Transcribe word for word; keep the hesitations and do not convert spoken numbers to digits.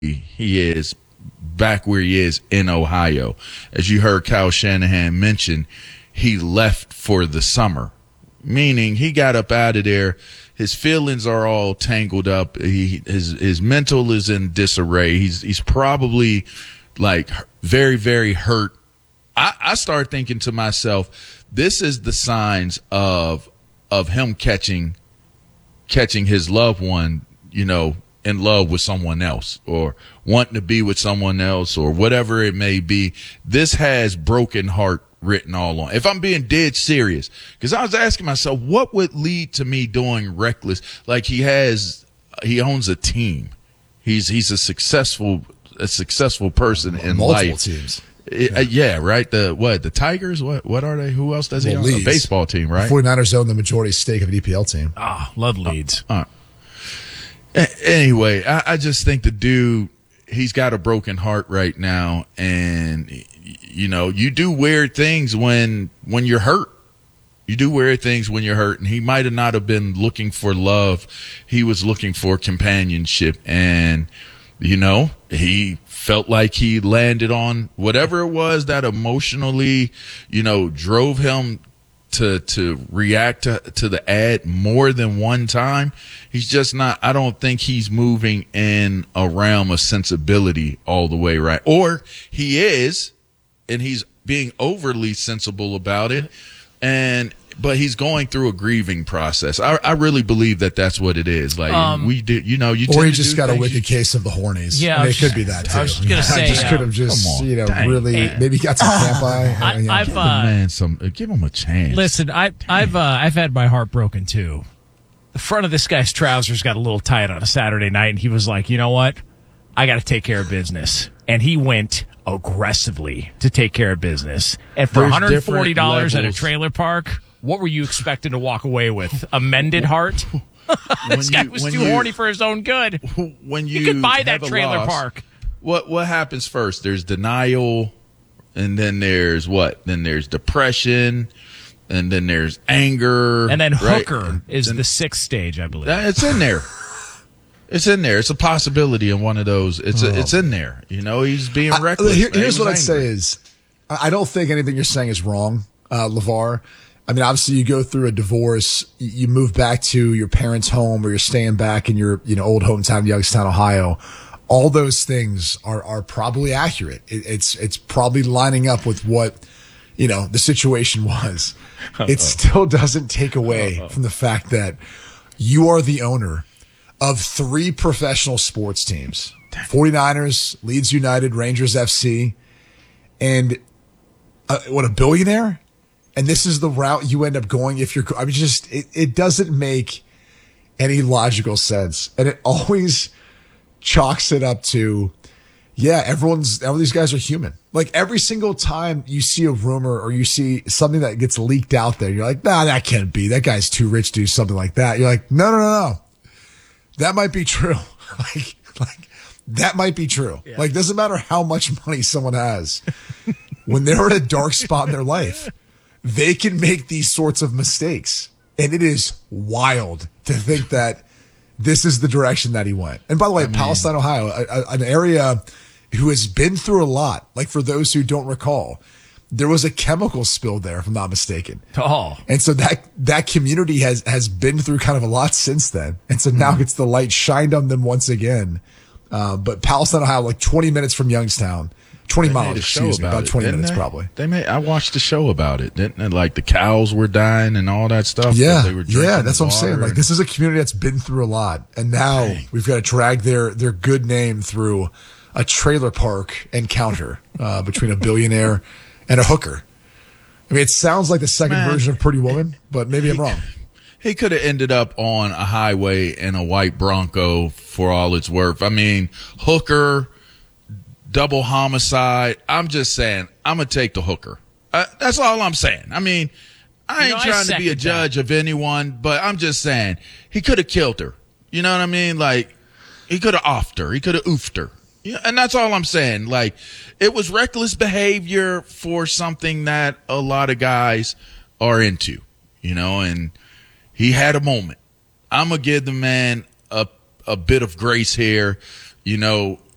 he is back where he is in Ohio. As you heard Kyle Shanahan mention, he left for the summer, meaning he got up out of there. His feelings are all tangled up. He, his, his mental is in disarray. He's, he's probably like very, very hurt. I, I started thinking to myself, this is the signs of, of him catching, catching his loved one, you know, in love with someone else or wanting to be with someone else or whatever it may be. This has broken heart written all on. If I'm being dead serious, because I was asking myself, what would lead to me doing reckless? Like he has, he owns a team. He's, he's a successful, a successful person in Multiple life. teams. It, yeah. Uh, yeah, right. The what? The Tigers? What? What are they? Who else does he well, own? Leeds. A baseball team, right? The forty-niners own the majority stake of an E P L team. Ah, oh, love Leeds. Uh, uh, anyway, I, I just think the dude, he's got a broken heart right now, and you know, you do weird things when when you're hurt. You do weird things when you're hurt, and he might have not have been looking for love. He was looking for companionship, and you know, he felt like he landed on whatever it was that emotionally, you know, drove him to to react to, to the ad more than one time. He's just not, I don't think he's moving in a realm of sensibility all the way right. Or he is, and he's being overly sensible about it. And but he's going through a grieving process. I, I really believe that that's what it is. Like um, we did, you know, you or he to just got a wicked you, case of the hornies. Yeah, I mean, it just, could be that too. I was gonna say, I just uh, could have just, you know, Dang, really man. maybe got some camp eye. I, you know. I've give the uh, man some, give him a chance. listen. I, I've uh, I've had my heart broken too. The front of this guy's trousers got a little tight on a Saturday night, and he was like, "You know what? I got to take care of business," and he went aggressively to take care of business. And for There's one hundred forty dollars at a levels. trailer park, what were you expecting to walk away with? A mended heart? This guy you- was when too you- horny for his own good. When you, You could buy that have a trailer loss, park. What what happens first? There's denial, and then there's what? Then there's depression, and then there's anger, And then right? hooker is And the sixth stage, I believe. that- it's in there. It's in there. It's a possibility in one of those. It's a, it's in there. You know, he's being I- reckless. here- man. here's He what I'd was say angry. is, I I don't think anything you're saying is wrong, uh, LeVar. I mean, obviously you go through a divorce, y- you move back to your parents' home, or you're staying back in your, you know, old hometown, Youngstown, Ohio. All those things are, are probably accurate. It, it's, it's probably lining up with what, you know, the situation was. It still doesn't take away from the fact that you are the owner of three professional sports teams, forty-niners, Leeds United, Rangers F C, and uh, what, a billionaire? And this is the route you end up going if you're, I mean, just, it, it doesn't make any logical sense. And it always chalks it up to, yeah, everyone's, all these guys are human. Like every single time you see a rumor or you see something that gets leaked out there, you're like, nah, that can't be. That guy's too rich to do something like that. You're like, no, no, no, no. That might be true. like, like that might be true. Yeah. Like, doesn't matter how much money someone has. When they're in a dark spot in their life, they can make these sorts of mistakes. And it is wild to think that this is the direction that he went. And by the way, I mean, Palestine, Ohio, a, a, an area who has been through a lot. Like for those who don't recall, there was a chemical spill there, if I'm not mistaken. Oh. And so that, that community has, has been through kind of a lot since then. And so now gets the light shined on them once again. Uh, but Palestine, Ohio, like twenty minutes from Youngstown, twenty They miles, made a show excuse me, about it, twenty didn't minutes they? probably. They made. I watched the show about it, didn't it? Like the cows were dying and all that stuff. Yeah, they were drinking yeah, that's the what I'm saying. water Like and- this is a community that's been through a lot, and now Dang. we've got to drag their their good name through a trailer park encounter uh, between a billionaire and a hooker. I mean, it sounds like the second Man. version of Pretty Woman, but maybe I'm wrong. He could have ended up on a highway in a white Bronco for all it's worth. I mean, hooker, double homicide. I'm just saying, I'm going to take the hooker. Uh, that's all I'm saying. I mean, I You ain't know, I trying to be a second judge of anyone, but I'm just saying, he could have killed her. You know what I mean? Like, he could have offed her. He could have oofed her. Yeah, and that's all I'm saying. Like, it was reckless behavior for something that a lot of guys are into, you know, and he had a moment. I'm going to give the man a, a bit of grace here. You know,